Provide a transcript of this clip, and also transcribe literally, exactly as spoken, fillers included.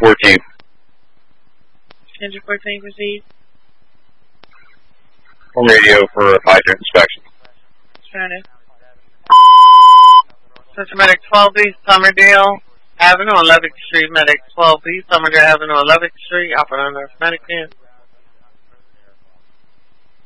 fourteen. ten fourteen, proceed. On radio for a hydrant inspection. Turner. Central Medic twelve B, Summerdale Avenue on Levick Street, Medic twelve B, Summerdale Avenue on Levick Street, operator on Medic ten.